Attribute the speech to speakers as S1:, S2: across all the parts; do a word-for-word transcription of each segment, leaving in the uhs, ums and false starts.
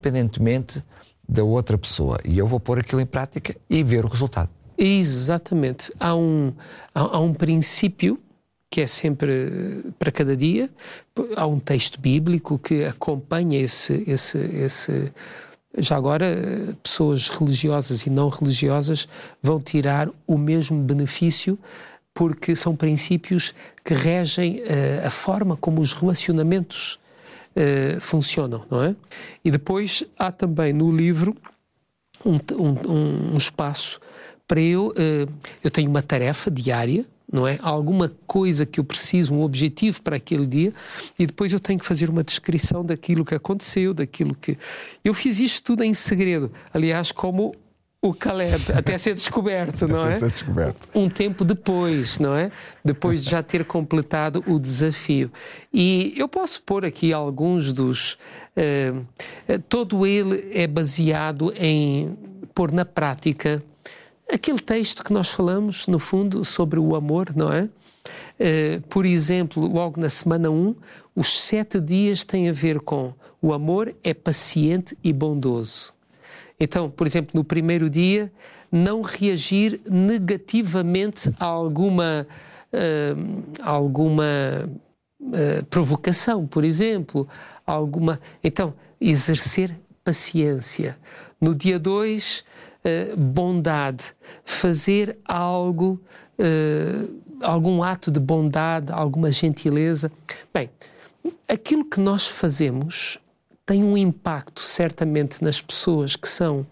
S1: independentemente da outra pessoa. E eu vou pôr aquilo em prática e ver o resultado.
S2: Exatamente. Há um, há, há um princípio que é sempre para cada dia. Há um texto bíblico que acompanha esse... esse, esse já agora, pessoas religiosas e não religiosas vão tirar o mesmo benefício, porque são princípios que regem uh, a forma como os relacionamentos uh, funcionam, não é? E depois há também no livro um, um, um espaço para eu... Uh, eu tenho uma tarefa diária, não é? Alguma coisa que eu preciso, um objetivo para aquele dia, e depois eu tenho que fazer uma descrição daquilo que aconteceu, daquilo que... Eu fiz isto tudo em segredo, aliás, como o Caleb, até ser descoberto, não
S1: até
S2: é?
S1: ser descoberto.
S2: Um tempo depois, não é? Depois de já ter completado o desafio. E eu posso pôr aqui alguns dos... Uh, todo ele é baseado em pôr na prática aquele texto que nós falamos, no fundo, sobre o amor, não é? Uh, por exemplo, logo na semana um, os sete dias têm a ver com o amor é paciente e bondoso. Então, por exemplo, no primeiro dia, não reagir negativamente a alguma, uh, alguma uh, provocação, por exemplo. Alguma... Então, exercer paciência. No dia dois, uh, bondade. Fazer algo, uh, algum ato de bondade, alguma gentileza. Bem, aquilo que nós fazemos tem um impacto, certamente, nas pessoas que são uh,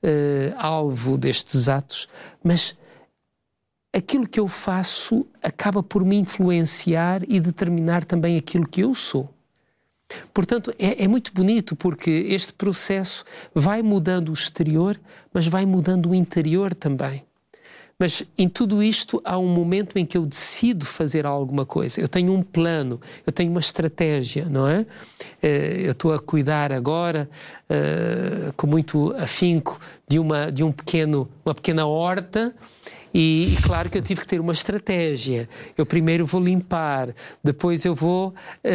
S2: alvo destes atos, mas aquilo que eu faço acaba por me influenciar e determinar também aquilo que eu sou. Portanto, é, é muito bonito, porque este processo vai mudando o exterior, mas vai mudando o interior também. Mas em tudo isto há um momento em que eu decido fazer alguma coisa. Eu tenho um plano, eu tenho uma estratégia, não é? Eu estou a cuidar agora, uh, com muito afinco, de, uma, de um pequeno, uma pequena horta. E, e claro que eu tive que ter uma estratégia. Eu primeiro vou limpar, depois eu vou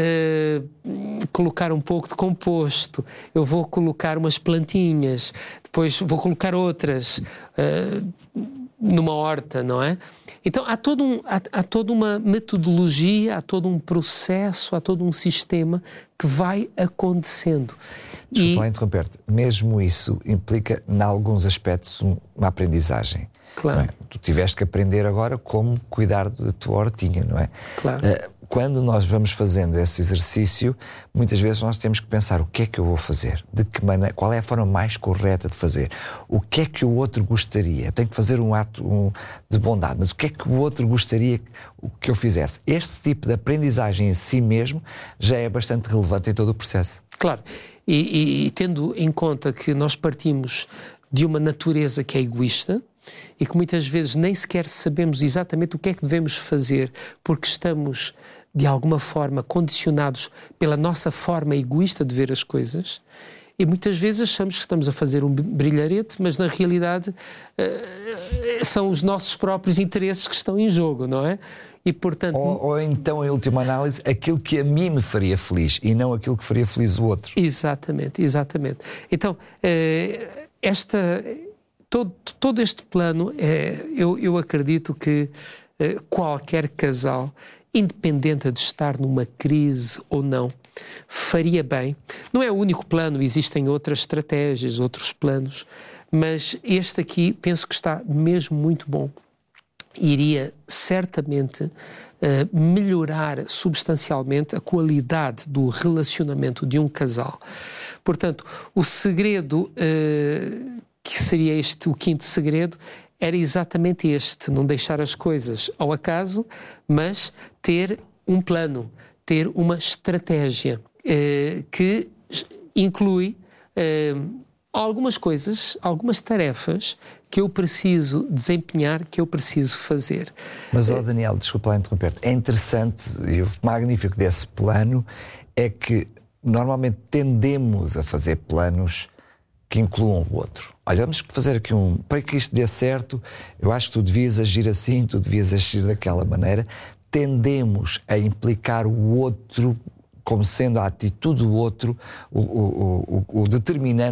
S2: uh, colocar um pouco de composto, eu vou colocar umas plantinhas, depois vou colocar outras uh, numa horta, não é? Então há, todo um, há, há toda uma metodologia, há todo um processo, há todo um sistema que vai acontecendo.
S1: Desculpa lá interromper-te. Mesmo isso implica, em alguns aspectos, uma aprendizagem.
S2: Claro.
S1: Não é? Tu tiveste que aprender agora como cuidar da tua hortinha, não é?
S2: Claro.
S1: Quando nós vamos fazendo esse exercício, muitas vezes nós temos que pensar: o que é que eu vou fazer? De que maneira? Qual é a forma mais correta de fazer? O que é que o outro gostaria? Eu tenho que fazer um ato um, de bondade, mas o que é que o outro gostaria que eu fizesse? Este tipo de aprendizagem em si mesmo já é bastante relevante em todo o processo.
S2: Claro. E, e, e tendo em conta que nós partimos de uma natureza que é egoísta, e que muitas vezes nem sequer sabemos exatamente o que é que devemos fazer, porque estamos, de alguma forma, condicionados pela nossa forma egoísta de ver as coisas, e muitas vezes achamos que estamos a fazer um brilharete, mas na realidade uh, são os nossos próprios interesses que estão em jogo, não é? E, portanto...
S1: ou, ou então, em última análise, aquilo que a mim me faria feliz e não aquilo que faria feliz o outro.
S2: Exatamente, exatamente. Então, uh, esta... Todo, todo este plano, é, eu, eu acredito que é, qualquer casal, independente de estar numa crise ou não, faria bem. Não é o único plano, existem outras estratégias, outros planos, mas este aqui penso que está mesmo muito bom. Iria certamente é, melhorar substancialmente a qualidade do relacionamento de um casal. Portanto, o segredo... É, que seria este o quinto segredo, era exatamente este: não deixar as coisas ao acaso, mas ter um plano, ter uma estratégia eh, que inclui eh, algumas coisas, algumas tarefas que eu preciso desempenhar, que eu preciso fazer.
S1: Mas, ó Daniel, desculpa lá interromper-te, é interessante e o magnífico desse plano é que normalmente tendemos a fazer planos que incluam o outro. Olha, vamos fazer aqui um... Para que isto dê certo, eu acho que tu devias agir assim, tu devias agir daquela maneira. Tendemos a implicar o outro como sendo a atitude do outro o, o, o, o determinante